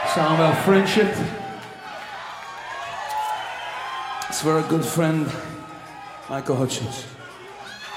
Song about friendship. It's for a good friend, Michael Hutchence.